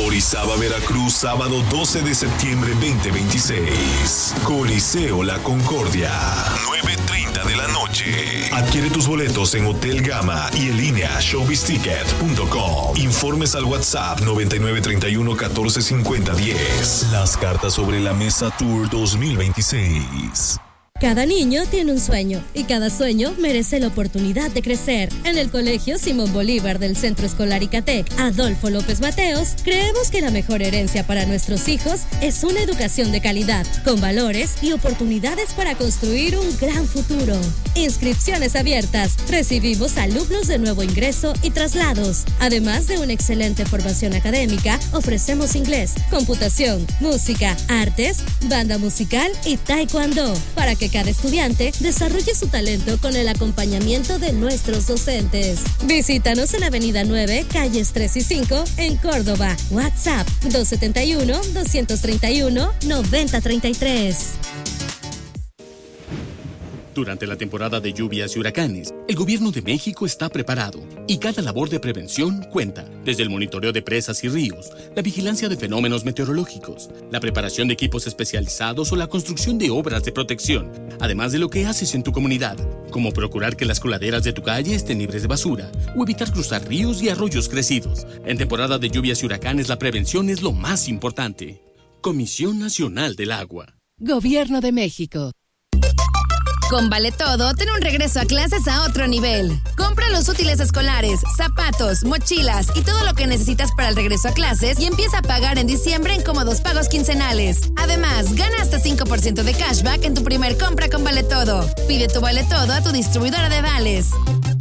Orizaba, Veracruz, sábado 12 de septiembre 2026. Coliseo La Concordia, 9:30 de la noche. Adquiere tus boletos en Hotel Gama y en línea showbizticket.com. Informes al WhatsApp 9931 14 50 10. Las cartas sobre la mesa Tour 2026. Cada niño tiene un sueño y cada sueño merece la oportunidad de crecer. En el Colegio Simón Bolívar del Centro Escolar Icatec, Adolfo López Mateos, creemos que la mejor herencia para nuestros hijos es una educación de calidad, con valores y oportunidades para construir un gran futuro. Inscripciones abiertas. Recibimos alumnos de nuevo ingreso y traslados. Además de una excelente formación académica, ofrecemos inglés, computación, música, artes, banda musical y taekwondo, para que cada estudiante desarrolle su talento con el acompañamiento de nuestros docentes. Visítanos en Avenida 9, calles 3 y 5, en Córdoba. WhatsApp 271-231-9033. Durante la temporada de lluvias y huracanes, el Gobierno de México está preparado y cada labor de prevención cuenta. Desde el monitoreo de presas y ríos, la vigilancia de fenómenos meteorológicos, la preparación de equipos especializados o la construcción de obras de protección, además de lo que haces en tu comunidad, como procurar que las coladeras de tu calle estén libres de basura o evitar cruzar ríos y arroyos crecidos. En temporada de lluvias y huracanes, la prevención es lo más importante. Comisión Nacional del Agua. Gobierno de México. Con Vale Todo, ten un regreso a clases a otro nivel. Compra los útiles escolares, zapatos, mochilas y todo lo que necesitas para el regreso a clases y empieza a pagar en diciembre en cómodos pagos quincenales. Además, gana hasta 5% de cashback en tu primer compra con Vale Todo. Pide tu Vale Todo a tu distribuidora de vales.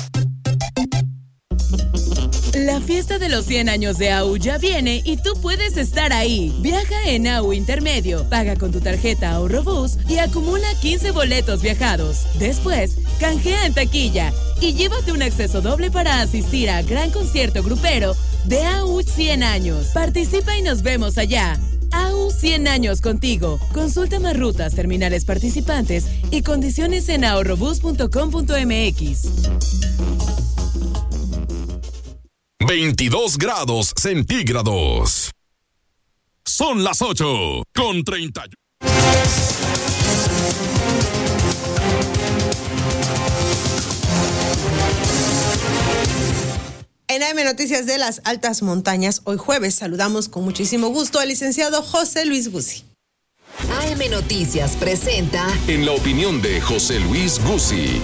La fiesta de los 100 años de AU ya viene y tú puedes estar ahí. Viaja en AU Intermedio, paga con tu tarjeta Ahorrobús y acumula 15 boletos viajados. Después, canjea en taquilla y llévate un acceso doble para asistir a gran concierto grupero de AU 100 años. Participa y nos vemos allá. AU 100 años contigo. Consulta más rutas, terminales participantes y condiciones en ahorrobús.com.mx. 22 grados centígrados. Son las 8:30. En AM Noticias de las Altas Montañas, hoy jueves, saludamos con muchísimo gusto al licenciado José Luis Guzzi. AM Noticias presenta En la opinión de José Luis Guzzi.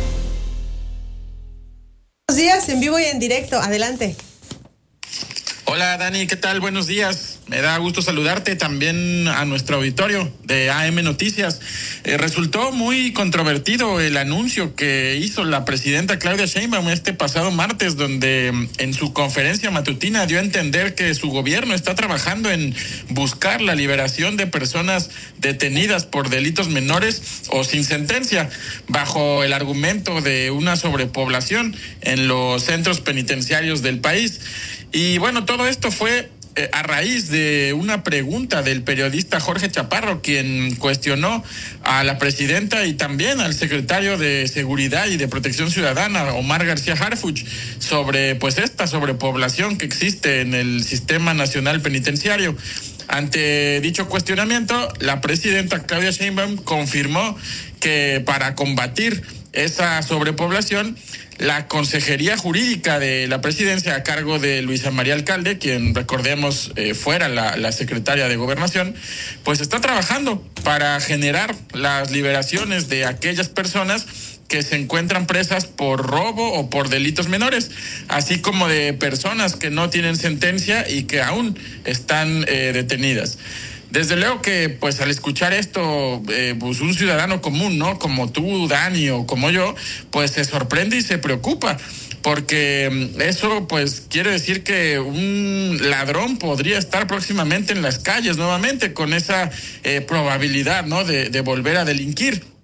Buenos días, en vivo y en directo. Adelante. Hola Dani, ¿qué tal? Buenos días. Me da gusto saludarte, también a nuestro auditorio de AM Noticias. Resultó muy controvertido el anuncio que hizo la presidenta Claudia Sheinbaum este pasado martes, donde en su conferencia matutina dio a entender que su gobierno está trabajando en buscar la liberación de personas detenidas por delitos menores o sin sentencia, bajo el argumento de una sobrepoblación en los centros penitenciarios del país. Y bueno, todo esto fue a raíz de una pregunta del periodista Jorge Chaparro, quien cuestionó a la presidenta y también al secretario de Seguridad y de Protección Ciudadana, Omar García Harfuch, sobre pues esta sobrepoblación que existe en el Sistema Nacional Penitenciario. Ante dicho cuestionamiento, la presidenta Claudia Sheinbaum confirmó que para combatir esa sobrepoblación, la Consejería Jurídica de la Presidencia, a cargo de Luisa María Alcalde, quien recordemos fuera la secretaria de Gobernación, pues está trabajando para generar las liberaciones de aquellas personas que se encuentran presas por robo o por delitos menores, así como de personas que no tienen sentencia y que aún están detenidas. Desde luego que, pues, al escuchar esto, pues un ciudadano común, ¿no? Como tú, Dani, o como yo, pues se sorprende y se preocupa, porque eso, pues, quiere decir que un ladrón podría estar próximamente en las calles nuevamente con esa probabilidad, ¿no? De volver a delinquir.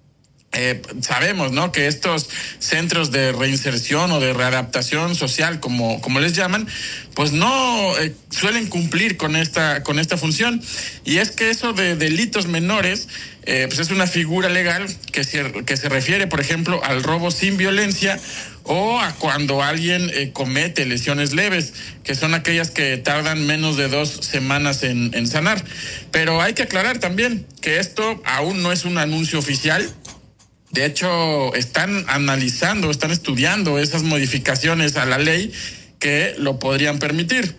sabemos, ¿no?, que estos centros de reinserción o de readaptación social, como les llaman, pues no suelen cumplir con esta función. Y es que eso de delitos menores, pues es una figura legal que se refiere, por ejemplo, al robo sin violencia o a cuando alguien comete lesiones leves, que son aquellas que tardan menos de 2 semanas en sanar. Pero hay que aclarar también que esto aún no es un anuncio oficial. De hecho, están estudiando esas modificaciones a la ley que lo podrían permitir.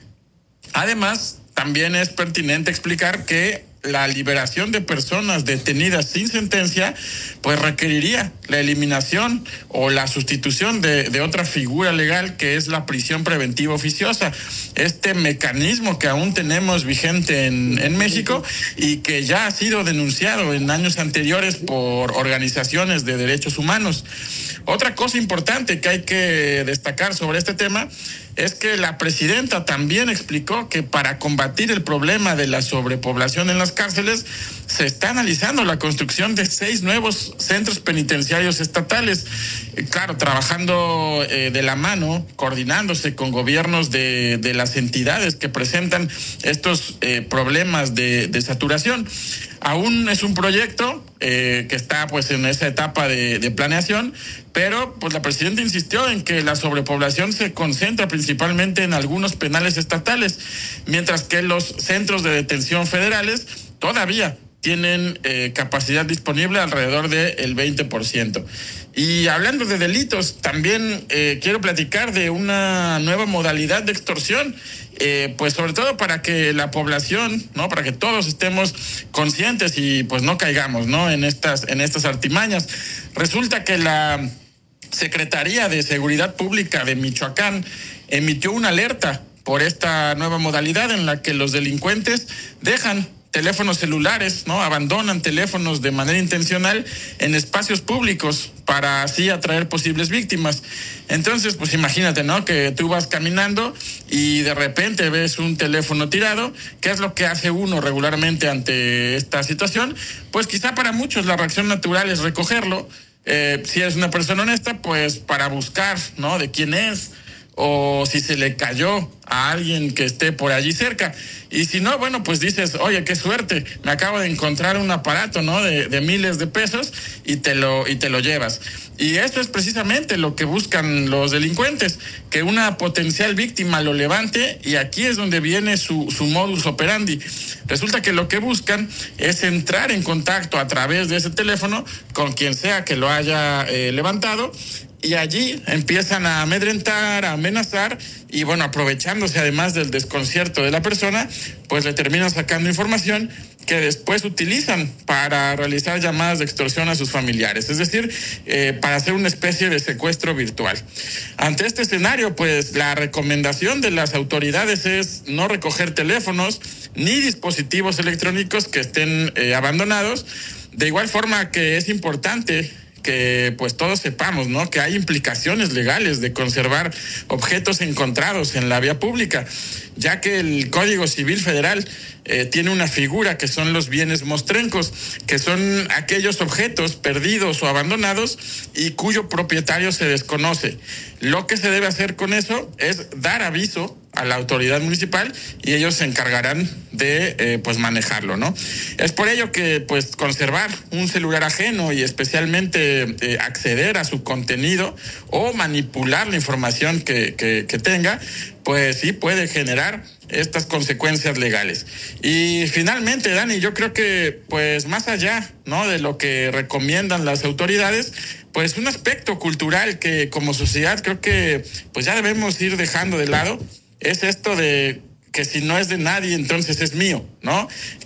Además, también es pertinente explicar que la liberación de personas detenidas sin sentencia, pues requeriría la eliminación o la sustitución de otra figura legal, que es la prisión preventiva oficiosa. Este mecanismo que aún tenemos vigente en México y que ya ha sido denunciado en años anteriores por organizaciones de derechos humanos. Otra cosa importante que hay que destacar sobre este tema es que la presidenta también explicó que para combatir el problema de la sobrepoblación en las cárceles se está analizando la construcción de 6 nuevos centros penitenciarios estatales. Claro, trabajando de la mano, coordinándose con gobiernos de las entidades que presentan estos problemas de saturación. Aún es un proyecto que está pues en esa etapa de planeación, pero pues la presidenta insistió en que la sobrepoblación se concentra principalmente en algunos penales estatales, mientras que los centros de detención federales todavía tienen capacidad disponible alrededor del 20%. Y hablando de delitos, también quiero platicar de una nueva modalidad de extorsión, pues sobre todo para que la población, ¿no?, para que todos estemos conscientes y pues no caigamos, ¿no?, en estas artimañas. Resulta que la Secretaría de Seguridad Pública de Michoacán emitió una alerta por esta nueva modalidad en la que los delincuentes dejan teléfonos celulares, ¿no?, abandonan teléfonos de manera intencional en espacios públicos para así atraer posibles víctimas. Entonces, pues imagínate, ¿no?, que tú vas caminando y de repente ves un teléfono tirado. ¿Qué es lo que hace uno regularmente ante esta situación? Pues quizá para muchos la reacción natural es recogerlo. Si eres una persona honesta, pues para buscar, ¿no?, de quién es, o si se le cayó a alguien que esté por allí cerca. Y si no, bueno, pues dices, oye, qué suerte, me acabo de encontrar un aparato, ¿no?, de miles de pesos, y te lo llevas. Y esto es precisamente lo que buscan los delincuentes, que una potencial víctima lo levante, y aquí es donde viene su modus operandi. Resulta que lo que buscan es entrar en contacto a través de ese teléfono con quien sea que lo haya levantado, y allí empiezan a amedrentar, a amenazar, y bueno, aprovechándose además del desconcierto de la persona, pues le terminan sacando información que después utilizan para realizar llamadas de extorsión a sus familiares, es decir, para hacer una especie de secuestro virtual. Ante este escenario, pues la recomendación de las autoridades es no recoger teléfonos ni dispositivos electrónicos que estén abandonados. De igual forma que es importante que pues todos sepamos, ¿no?, que hay implicaciones legales de conservar objetos encontrados en la vía pública, ya que el Código Civil Federal tiene una figura que son los bienes mostrencos, que son aquellos objetos perdidos o abandonados y cuyo propietario se desconoce. Lo que se debe hacer con eso es dar aviso a la autoridad municipal y ellos se encargarán de pues manejarlo, ¿no? Es por ello que pues conservar un celular ajeno y especialmente acceder a su contenido o manipular la información que tenga, pues sí puede generar estas consecuencias legales. Y finalmente, Dani, yo creo que pues más allá, ¿no?, de lo que recomiendan las autoridades, pues un aspecto cultural que como sociedad creo que pues ya debemos ir dejando de lado es esto de que si no es de nadie, entonces es mío, ¿no?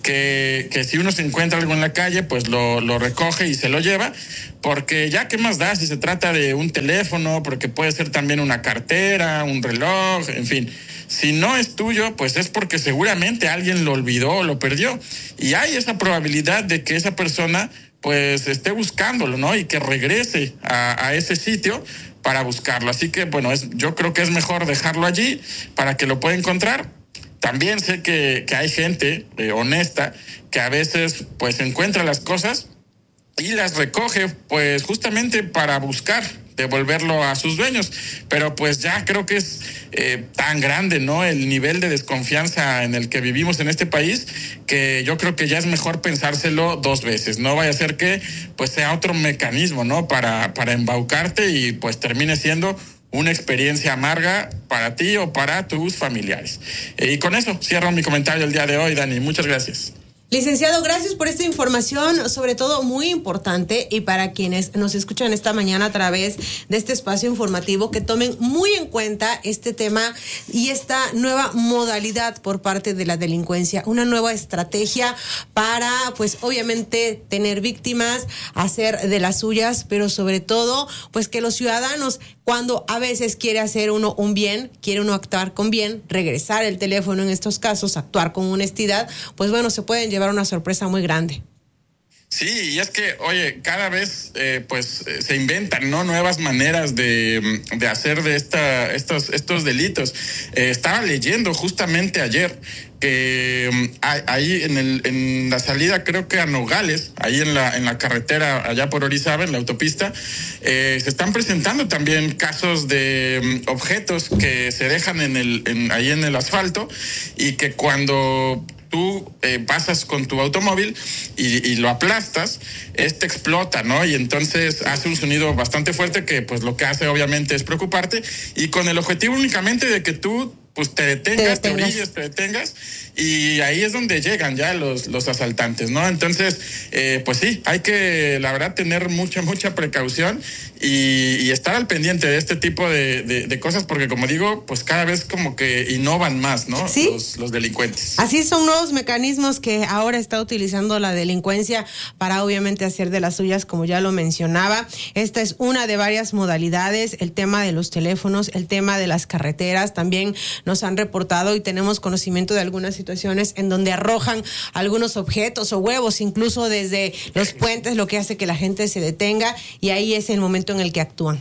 Que si uno se encuentra algo en la calle, pues lo recoge y se lo lleva, porque ya qué más da si se trata de un teléfono, porque puede ser también una cartera, un reloj, en fin. Si no es tuyo, pues es porque seguramente alguien lo olvidó o lo perdió. Y hay esa probabilidad de que esa persona pues esté buscándolo, ¿no? Y que regrese a ese sitio para buscarlo. Así que, bueno, yo creo que es mejor dejarlo allí para que lo pueda encontrar. También sé que hay gente honesta que a veces pues encuentra las cosas y las recoge pues justamente para buscar devolverlo a sus dueños, pero pues ya creo que es tan grande, ¿no?, el nivel de desconfianza en el que vivimos en este país, que yo creo que ya es mejor pensárselo 2 veces. No vaya a ser que pues sea otro mecanismo, ¿no?, para embaucarte y pues termine siendo una experiencia amarga para ti o para tus familiares. Y con eso cierro mi comentario el día de hoy, Dani. Muchas gracias. Licenciado, gracias por esta información, sobre todo muy importante, y para quienes nos escuchan esta mañana a través de este espacio informativo, que tomen muy en cuenta este tema y esta nueva modalidad por parte de la delincuencia, una nueva estrategia para, pues obviamente, tener víctimas, hacer de las suyas, pero sobre todo, pues que los ciudadanos, cuando a veces quiere hacer uno un bien, quiere uno actuar con bien, regresar el teléfono en estos casos, actuar con honestidad, pues bueno, se pueden llevar una sorpresa muy grande. Sí, y es que, oye, cada vez se inventan, ¿no?, nuevas maneras de hacer de estos delitos. Estaba leyendo justamente ayer que ahí en la salida, creo que a Nogales, ahí en la carretera allá por Orizaba, en la autopista, se están presentando también casos de objetos que se dejan ahí en el asfalto, y que cuando tú pasas con tu automóvil y lo aplastas, explota, ¿no? Y entonces hace un sonido bastante fuerte que pues lo que hace obviamente es preocuparte, y con el objetivo únicamente de que tú pues te detengas, te detengas, y ahí es donde llegan ya los asaltantes, ¿no? Entonces, pues sí, hay que, la verdad, tener mucha precaución y estar al pendiente de este tipo de cosas, porque como digo, pues cada vez como que innovan más, ¿no? ¿Sí? Los delincuentes. Así son nuevos mecanismos que ahora está utilizando la delincuencia para obviamente hacer de las suyas, como ya lo mencionaba. Esta es una de varias modalidades, el tema de los teléfonos, el tema de las carreteras, también nos han reportado y tenemos conocimiento de algunas situaciones en donde arrojan algunos objetos o huevos, incluso desde los puentes, lo que hace que la gente se detenga, y ahí es el momento en el que actúan.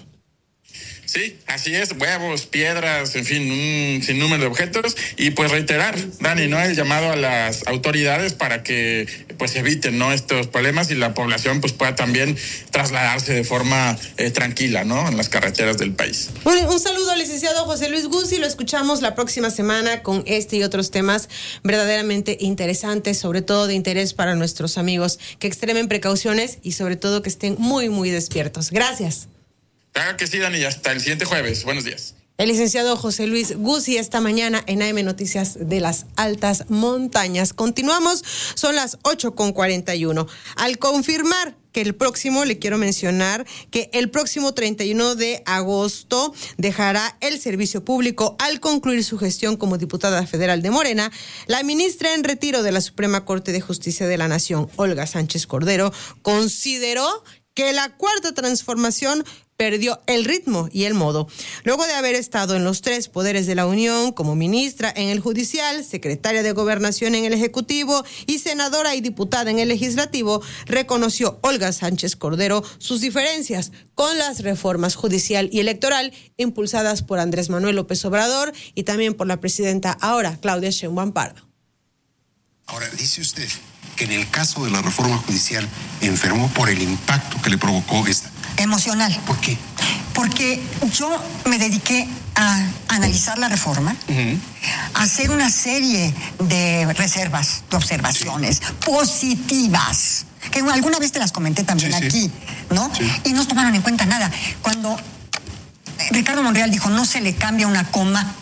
Sí, así es, huevos, piedras, en fin, un sinnúmero de objetos, y pues reiterar, Dani, ¿no?, el llamado a las autoridades para que pues eviten, ¿no?, estos problemas, y la población pues pueda también trasladarse de forma tranquila, ¿no?, en las carreteras del país. Un saludo al licenciado José Luis Guzzi, lo escuchamos la próxima semana con este y otros temas verdaderamente interesantes, sobre todo de interés para nuestros amigos, que extremen precauciones y sobre todo que estén muy despiertos. Gracias. Claro que sí, Dani, hasta el siguiente jueves. Buenos días. El licenciado José Luis Guzzi esta mañana en AM Noticias de las Altas Montañas. Continuamos, son las 8:41. Al confirmar que le quiero mencionar que el próximo 31 de agosto dejará el servicio público al concluir su gestión como diputada federal de Morena, la ministra en retiro de la Suprema Corte de Justicia de la Nación, Olga Sánchez Cordero, consideró que la Cuarta Transformación perdió el ritmo y el modo. Luego de haber estado en los 3 poderes de la Unión, como ministra en el Judicial, secretaria de Gobernación en el Ejecutivo y senadora y diputada en el Legislativo, reconoció Olga Sánchez Cordero sus diferencias con las reformas judicial y electoral impulsadas por Andrés Manuel López Obrador y también por la presidenta ahora, Claudia Sheinbaum Pardo. Ahora, dice usted que en el caso de la reforma judicial enfermó por el impacto que le provocó esta. Emocional. ¿Por qué? Porque yo me dediqué a analizar la reforma, a hacer una serie de reservas, de observaciones positivas, que alguna vez te las comenté también aquí, ¿no? Sí. Y no tomaron en cuenta nada. Cuando Ricardo Monreal dijo, no se le cambia una coma.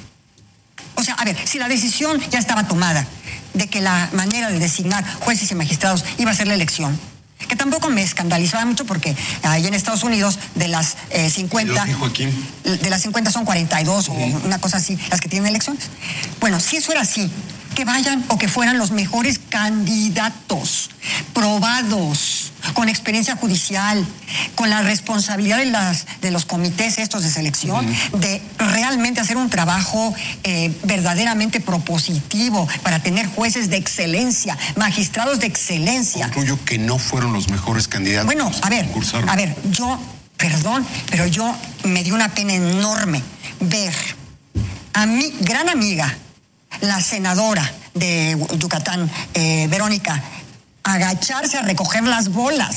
O sea, a ver, si la decisión ya estaba tomada de que la manera de designar jueces y magistrados iba a ser la elección, que tampoco me escandalizaba mucho porque ahí en Estados Unidos de las 50, de las 50 son 42 o una cosa así, las que tienen elecciones. Bueno, si eso era así, que vayan o que fueran los mejores candidatos, probados, con experiencia judicial, con la responsabilidad de los comités estos de selección, de realmente hacer un trabajo verdaderamente propositivo para tener jueces de excelencia, magistrados de excelencia. Concluyo que no fueron los mejores candidatos. Bueno, a ver, yo, perdón, pero yo me dio una pena enorme ver a mi gran amiga, la senadora de Yucatán, Verónica, agacharse a recoger las bolas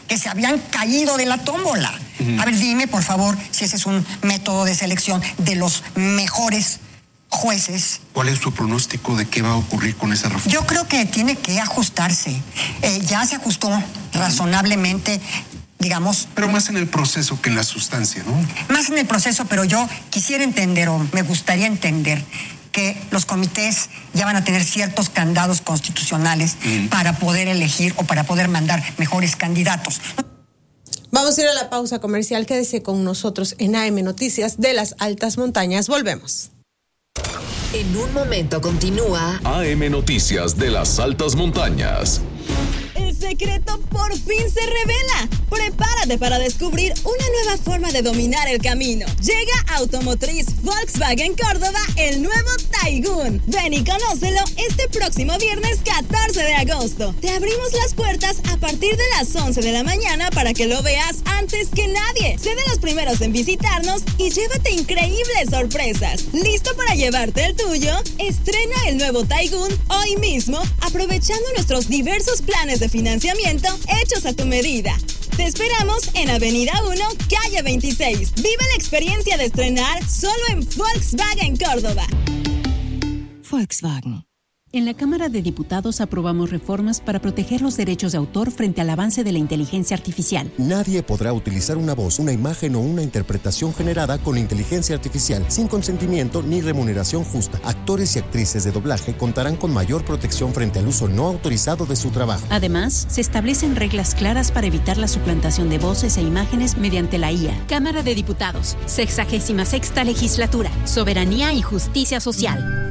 que se habían caído de la tómbola. A ver, dime, por favor, si ese es un método de selección de los mejores jueces. ¿Cuál es su pronóstico de qué va a ocurrir con esa reforma? Yo creo que tiene que ajustarse. Ya se ajustó razonablemente, digamos. Pero más en el proceso que en la sustancia, ¿no? Más en el proceso, pero yo quisiera entender, o me gustaría entender, que los comités ya van a tener ciertos candados constitucionales para poder elegir o para poder mandar mejores candidatos. Vamos a ir a la pausa comercial. Quédese con nosotros en AM Noticias de las Altas Montañas. Volvemos. En un momento continúa AM Noticias de las Altas Montañas. El secreto por fin se revela. Prepárate para descubrir una nueva forma de dominar el camino. Llega a Automotriz Volkswagen Córdoba el nuevo Taigun. Ven y conócelo este próximo viernes 14 de agosto. Te abrimos las puertas a partir de las 11 de la mañana para que lo veas antes que nadie. Sé de los primeros en visitarnos y llévate increíbles sorpresas. ¿Listo para llevarte el tuyo? Estrena el nuevo Taigun hoy mismo, aprovechando nuestros diversos planes de financiamiento hechos a tu medida. Te esperamos en Avenida 1, calle 26. Vive la experiencia de estrenar solo en Volkswagen Córdoba. Volkswagen. En la Cámara de Diputados aprobamos reformas para proteger los derechos de autor frente al avance de la inteligencia artificial. Nadie podrá utilizar una voz, una imagen o una interpretación generada con inteligencia artificial sin consentimiento ni remuneración justa. Actores y actrices de doblaje contarán con mayor protección frente al uso no autorizado de su trabajo. Además, se establecen reglas claras para evitar la suplantación de voces e imágenes mediante la IA. Cámara de Diputados, 66ª Legislatura, Soberanía y Justicia Social.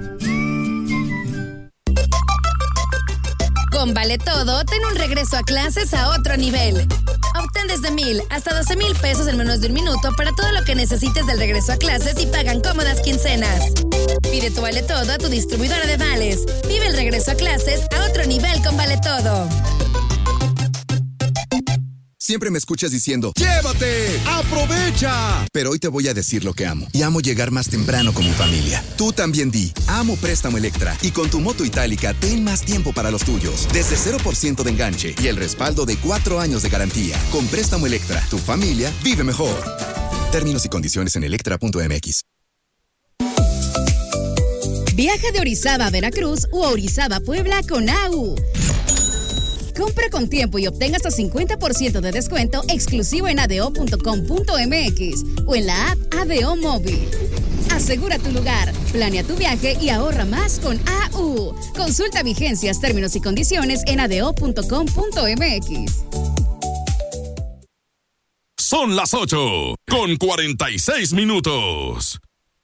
Con Vale Todo, ten un regreso a clases a otro nivel. Obtén desde 1,000 hasta 12,000 pesos en menos de un minuto para todo lo que necesites del regreso a clases y pagan cómodas quincenas. Pide tu Vale Todo a tu distribuidora de vales. Vive el regreso a clases a otro nivel con Vale Todo. Siempre me escuchas diciendo, ¡llévate! ¡Aprovecha! Pero hoy te voy a decir lo que amo. Y amo llegar más temprano con mi familia. Tú también di, amo Préstamo Electra. Y con tu moto itálica, ten más tiempo para los tuyos. Desde 0% de enganche y el respaldo de 4 años de garantía. Con Préstamo Electra, tu familia vive mejor. Términos y condiciones en electra.mx. Viaja de Orizaba a Veracruz o Orizaba a Puebla con AU. Compra con tiempo y obtenga hasta 50% de descuento exclusivo en ado.com.mx o en la app ADO Móvil. Asegura tu lugar, planea tu viaje y ahorra más con AU. Consulta vigencias, términos y condiciones en ado.com.mx. Son las 8:46.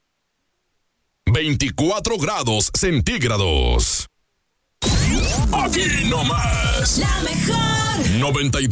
24 grados centígrados. Aquí nomás. La mejor. 92.